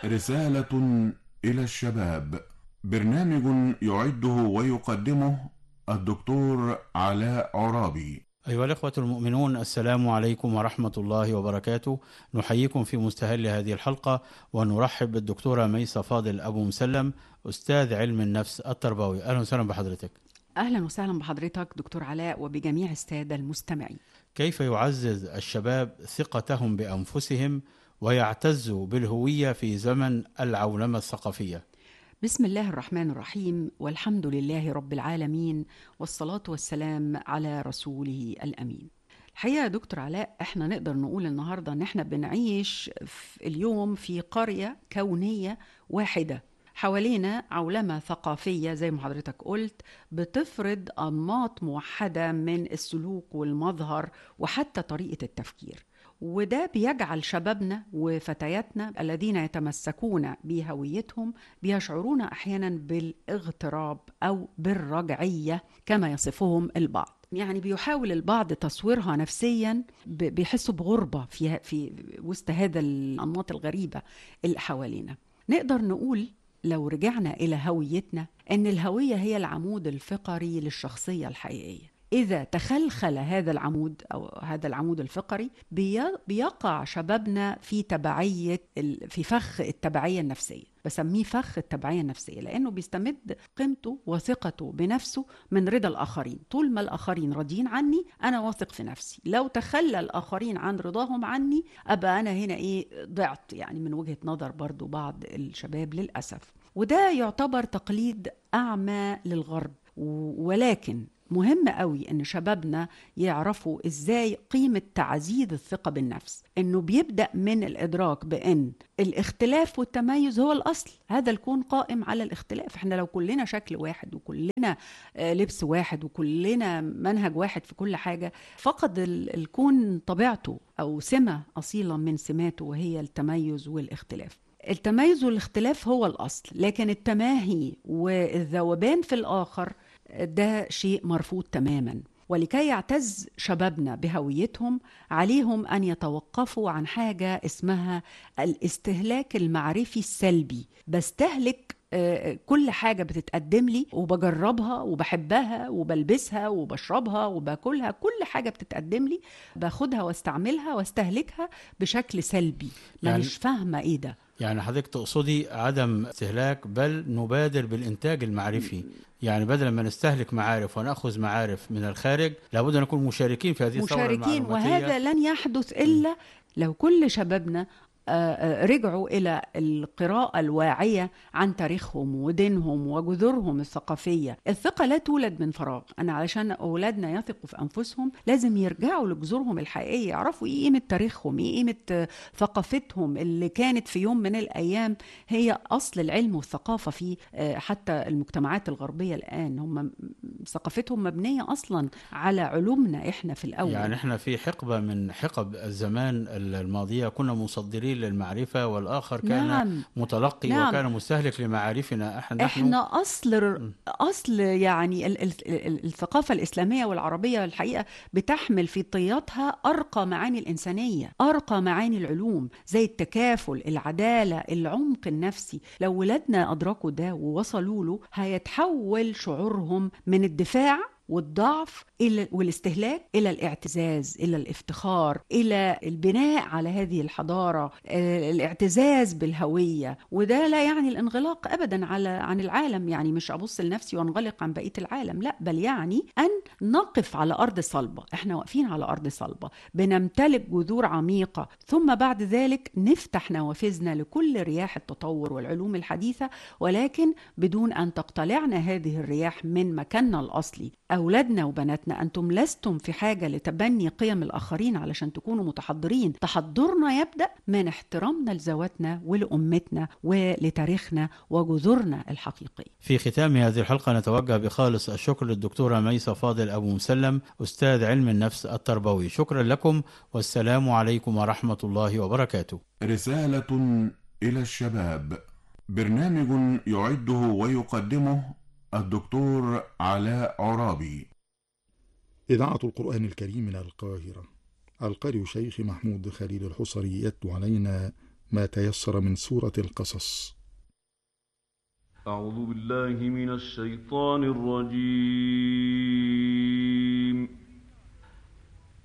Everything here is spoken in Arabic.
رسالة إلى الشباب، برنامج يعده ويقدمه الدكتور علاء عرابي. أيها الإخوة المؤمنون، السلام عليكم ورحمة الله وبركاته. نحييكم في مستهل هذه الحلقة، ونرحب بالدكتورة ميسة فاضل أبو مسلم، أستاذ علم النفس التربوي. أهلا وسهلا بحضرتك. أهلا وسهلا بحضرتك دكتور علاء وبجميع السادة المستمعين. كيف يعزز الشباب ثقتهم بأنفسهم ويعتزوا بالهوية في زمن العولمة الثقافية؟ بسم الله الرحمن الرحيم، والحمد لله رب العالمين، والصلاة والسلام على رسوله الأمين. الحقيقة يا دكتور علاء، احنا نقدر نقول النهاردة ان احنا بنعيش اليوم في قرية كونية واحدة، حوالينا عولمة ثقافية زي ما حضرتك قلت بتفرض أنماط موحدة من السلوك والمظهر وحتى طريقة التفكير، وده بيجعل شبابنا وفتياتنا الذين يتمسكون بهويتهم بيشعرون أحيانا بالاغتراب أو بالرجعية كما يصفهم البعض. يعني بيحاول البعض تصويرها نفسيا، بيحسوا بغربة في وسط هذا الأنماط الغريبة اللي حوالينا. نقدر نقول لو رجعنا إلى هويتنا أن الهوية هي العمود الفقري للشخصية الحقيقية. إذا تخلخل هذا العمود أو هذا العمود الفقري بيقع شبابنا في فخ التبعية النفسية. بسميه فخ التبعية النفسية لأنه بيستمد قيمته وثقته بنفسه من رضا الآخرين. طول ما الآخرين راضيين عني أنا واثق في نفسي، لو تخلى الآخرين عن رضاهم عني أبقى أنا هنا ضعت، يعني من وجهة نظر برضو بعض الشباب للأسف. وده يعتبر تقليد أعمى للغرب، ولكن مهم قوي ان شبابنا يعرفوا ازاي قيمة تعزيز الثقة بالنفس، انه بيبدأ من الادراك بان الاختلاف والتميز هو الاصل. هذا الكون قائم على الاختلاف. احنا لو كلنا شكل واحد وكلنا لبس واحد وكلنا منهج واحد في كل حاجة، فقد الكون طبيعته او سمة اصيلة من سماته، وهي التميز والاختلاف. التميز والاختلاف هو الأصل، لكن التماهي والذوبان في الآخر ده شيء مرفوض تماما. ولكي يعتز شبابنا بهويتهم عليهم أن يتوقفوا عن حاجة اسمها الاستهلاك المعرفي السلبي. بستهلك كل حاجة بتتقدم لي وبجربها وبحبها وبلبسها وبشربها وباكلها، كل حاجة بتتقدم لي باخدها واستعملها واستهلكها بشكل سلبي. مش فاهمة ايه ده. يعني حضرتك تقصدي عدم استهلاك، بل نبادر بالإنتاج المعرفي. يعني بدل ما نستهلك معارف ونأخذ معارف من الخارج، لابد أن نكون مشاركين في هذه الثورة المعلوماتية. وهذا لن يحدث إلا لو كل شبابنا رجعوا إلى القراءة الواعية عن تاريخهم ودينهم وجذورهم الثقافية. الثقة لا تولد من فراغ. أنا علشان أولادنا يثقوا في أنفسهم لازم يرجعوا لجذورهم الحقيقية، يعرفوا إيه قيمة تاريخهم، إيه قيمة ثقافتهم اللي كانت في يوم من الأيام هي أصل العلم والثقافة في حتى المجتمعات الغربية الآن. هم ثقافتهم مبنية أصلا على علومنا إحنا في الأول. يعني إحنا في حقبة من حقب الزمان الماضية كنا مصدرين للمعرفة، والآخر كان متلقي وكان مستهلك لمعارفنا. احنا أصل يعني الثقافة الإسلامية والعربية الحقيقة بتحمل في طياتها أرقى معاني الإنسانية، أرقى معاني العلوم زي التكافل، العدالة، العمق النفسي. لو ولادنا أدركوا ده ووصلوا له هيتحول شعورهم من الدفاع والضعف والاستهلاك إلى الاعتزاز، إلى الافتخار، إلى البناء على هذه الحضارة، الاعتزاز بالهوية. وده لا يعني الانغلاق أبدا عن العالم، يعني مش أبص لنفسي وانغلق عن بقية العالم، لا، بل يعني أن نقف على أرض صلبة. احنا واقفين على أرض صلبة بنمتلك جذور عميقة، ثم بعد ذلك نفتح نوافذنا لكل رياح التطور والعلوم الحديثة، ولكن بدون أن تقتلعنا هذه الرياح من مكاننا الأصلي. أولادنا وبناتنا، أنتم لستم في حاجة لتبني قيم الآخرين علشان تكونوا متحضرين. تحضرنا يبدأ من احترامنا لذواتنا ولأمتنا ولتاريخنا وجذورنا الحقيقية. في ختام هذه الحلقة نتوجه بخالص الشكر للدكتورة ميسة فاضل أبو مسلم، أستاذ علم النفس التربوي. شكرا لكم، والسلام عليكم ورحمة الله وبركاته. رسالة إلى الشباب، برنامج يعده ويقدمه الدكتور علاء عرابي. إذاعة القرآن الكريم من القاهرة. القارئ شيخ محمود خليل الحصري يتلو علينا ما تيسر من سورة القصص. أعوذ بالله من الشيطان الرجيم.